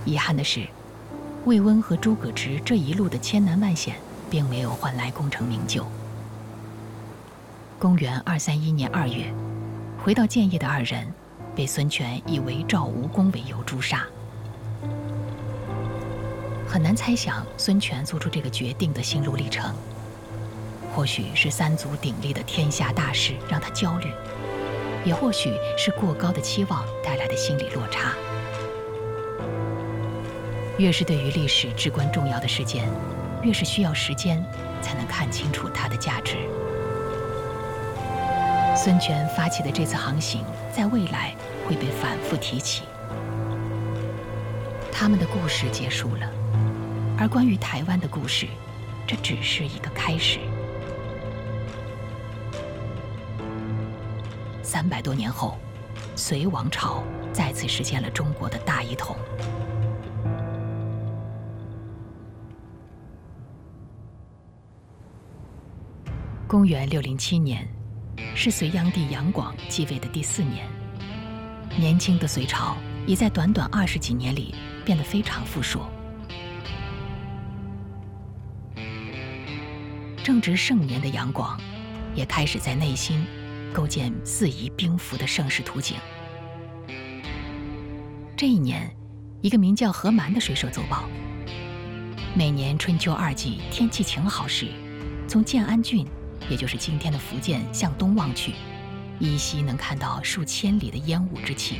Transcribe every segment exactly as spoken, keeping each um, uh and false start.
遗憾的是，魏温和诸葛直这一路的千难万险，并没有换来功成名就。公元二三一年二月，回到建业的二人被孙权以违赵无功为由诛杀。很难猜想孙权做出这个决定的心路历程，或许是三足鼎立的天下大事让他焦虑，也或许是过高的期望带来的心理落差。越是对于历史至关重要的事件，越是需要时间才能看清楚它的价值。孙权发起的这次航行，在未来会被反复提起。他们的故事结束了，而关于台湾的故事，这只是一个开始。三百多年后，隋王朝再次实现了中国的大一统。公元六零七年，是隋炀帝杨广继位的第四年。年轻的隋朝已在短短二十几年里变得非常富硕。正值盛年的杨广，也开始在内心构建四夷兵符的盛世图景。这一年，一个名叫何蛮的水手奏报，每年春秋二季天气晴好时，从建安郡，也就是今天的福建，向东望去，依稀能看到数千里的烟雾之气。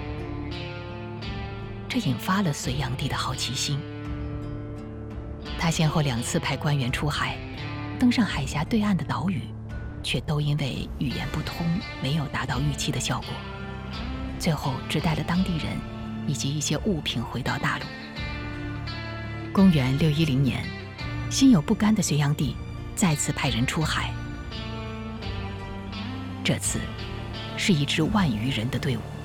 这引发了隋炀帝的好奇心。他先后两次派官员出海，登上海峡对岸的岛屿，却都因为语言不通，没有达到预期的效果。最后只带了当地人以及一些物品回到大陆。公元六一零年，心有不甘的隋炀帝再次派人出海，这次是一支万余人的队伍。